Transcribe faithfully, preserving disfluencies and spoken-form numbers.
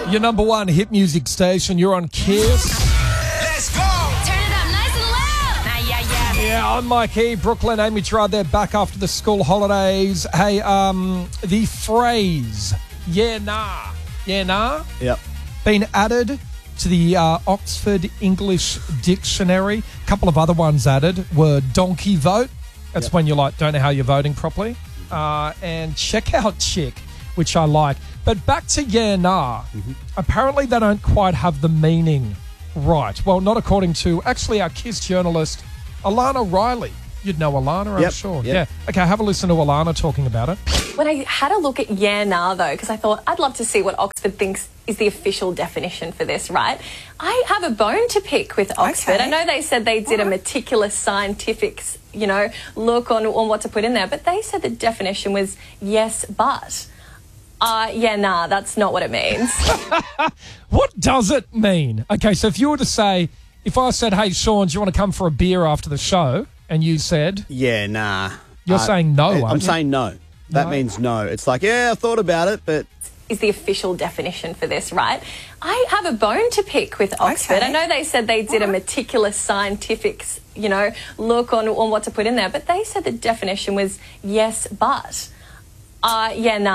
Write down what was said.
Your number one hit music station. You're on Kiss. Let's go! Turn it up nice and loud. Ah, yeah, yeah. Yeah, I'm Mike E. Brooklyn, Amy Gerard. They're back after the school holidays. Hey, um, the phrase, yeah, nah, yeah, nah, Yep. been added to the uh, Oxford English Dictionary. A couple of other ones added were donkey vote. That's Yep. when you like don't know how you're voting properly. Uh, and check out chick, which I like. But back to yeah, nah. Mm-hmm. Apparently they don't quite have the meaning right. Well, not according to actually our Kiss journalist, Alana Riley. You'd know Alana, I'm Yep, sure. yep. Yeah. Okay, have a listen to Alana talking about it. When I had a look at yeah nah though, because I thought I'd love to see what Oxford thinks is the official definition for this, right? I have a bone to pick with Oxford. Okay. I know they said they did a meticulous scientific, you know, look on, on what to put in there, but they said the definition was yes, but. Uh, yeah, nah, that's not what it means. What does it mean? Okay, so if you were to say, if I said, hey, Sean, do you want to come for a beer after the show? And you said, Yeah, nah. You're Uh, saying no, I'm aren't you? saying no. That No. means no. It's like, yeah, I thought about it, but Is the official definition for this, right? I have a bone to pick with Oxford. Okay. I know they said they did a meticulous scientific, you know, look on, on what to put in there, but they said the definition was yes, but. Uh, yeah, nah.